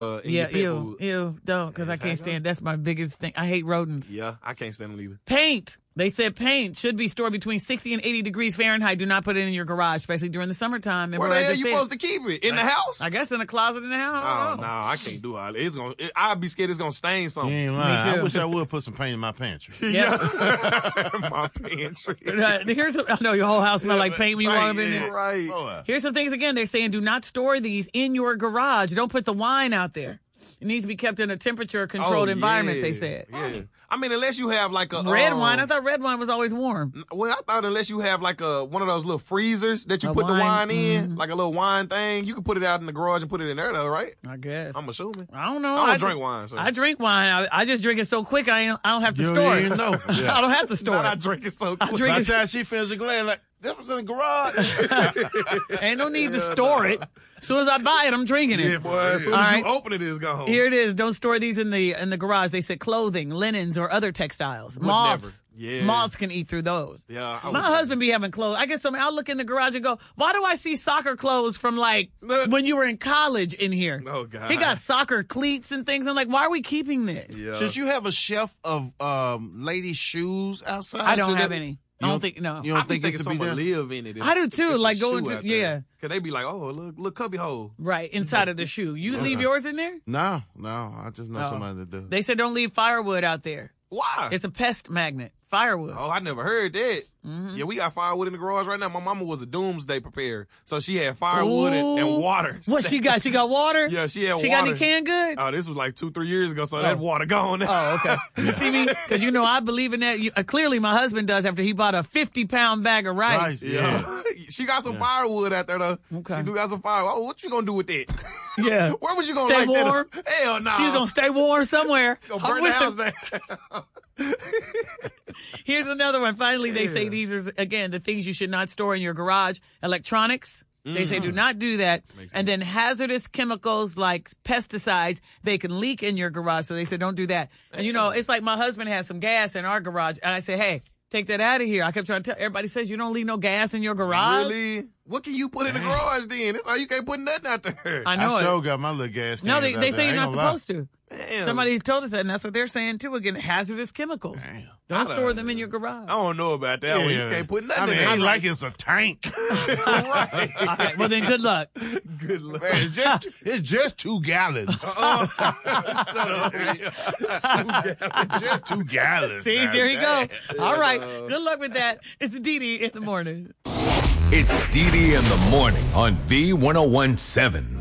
in your Yeah, pet food. ew, don't, because I can't stand. That's my biggest thing. I hate rodents. Yeah, I can't stand them either. Paint. They said paint should be stored between 60 and 80 degrees Fahrenheit. Do not put it in your garage, especially during the summertime. Remember Where the what I hell just you said? supposed to keep it? In the house? I guess in a closet in the house. I Oh, don't no, know. I can't do all that. I'd be scared it's going to stain You something. ain't lying. Me too. I wish I would put some paint in my pantry. Yeah. My pantry. I know your whole house smell like paint when you walk up in there. Right. Oh, Here's some things again. They're saying do not store these in your garage. Don't put the wine out there. It needs to be kept in a temperature-controlled environment, they said. Yeah. I mean, unless you have like a... Red wine? I thought red wine was always warm. Well, I thought unless you have like one of those little freezers that you A put the wine, wine in, like a little wine thing, you can put it out in the garage and put it in there though, right? I guess. I'm assuming. I don't know. I don't drink wine, so. I drink wine. I just drink it so quick I don't have to You store don't it. even know. Yeah. I don't have to store Not I it. drink it so I quick. drink By it. the time she finishes the glass, like, that was in the garage. Ain't no need to store it. As soon as I buy it, I'm drinking it. Yeah, boy. As soon All as right. you open it, it's gone. Here it is. Don't store these in the garage. They said clothing, linens, or other textiles. Moths. never. Yeah. Moths can eat through those. Yeah, I My would- husband be having clothes. I guess I'll look in the garage and go, why do I see soccer clothes from like when you were in college in here? Oh, God. He got soccer cleats and things. I'm like, why are we keeping this? Yeah. Should you have a shelf of ladies' shoes outside? I don't Should have that- any. You I don't think, no. You I don't be think thinking it should be someone done? live in it. I do too, It's a like going shoe to- out there. yeah. Cause they be like, oh, look, cubby hole. Right, inside of the shoe. You leave yours in there? No, I just know Oh. somebody that does. They said don't leave firewood out there. Why? It's a pest magnet. Firewood. Oh, I never heard that. Mm-hmm. Yeah, we got firewood in the garage right now. My mama was a doomsday preparer, so she had firewood and water. What she got? She got water? Yeah, she had She water. got any canned goods? Oh, this was like 2-3 years ago, so that water gone. Oh, okay. You see me? Because you know I believe in that. Clearly, my husband does after he bought a 50-pound bag of rice. Rice, yeah. She got some firewood out there, though. Okay. She do got some firewood. Oh, what you gonna do with that? Yeah. Where was you gonna Stay light warm? that up? Hell no. She's going to stay warm somewhere. Gonna I'm burn the with house her. down. Here's another one. Finally, they say these are, again, the things you should not store in your garage. Electronics. They say do not do that. And then hazardous chemicals like pesticides, they can leak in your garage. So they said don't do that. And, you know, it's like my husband has some gas in our garage. And I say, hey, take that out of here. I kept trying to tell everybody says you don't leave no gas in your garage. Really? What can you put in the garage then? That's how you can't put nothing out there. I know I it. sure got my little gas. No, cans out they say there. you're I not ain't gonna lie. supposed to. Damn. Somebody told us that, and that's what they're saying too. Again, hazardous chemicals. Damn. Don't store them in your garage. I don't know about that one. You can't put nothing I mean, in there. ain't like it's a tank. right. All right, well then, good luck. Good luck. Man, it's just 2 gallons. Shut up. It's just 2 gallons. See, Now, there you go. damn. All right, good luck with that. It's Dee Dee in the morning. It's Dee Dee in the morning on V1017.